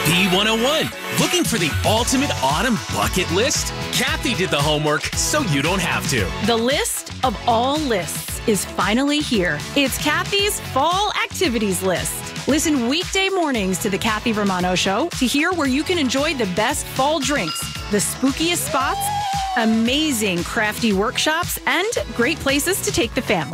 B101. Looking for the ultimate autumn bucket list? Kathy did the homework, so you don't have to. The list of all lists is finally here. It's Kathy's Fall Activities List. Listen weekday mornings to the Kathy Romano Show to hear where you can enjoy the best fall drinks, the spookiest spots, amazing crafty workshops, and great places to take the family.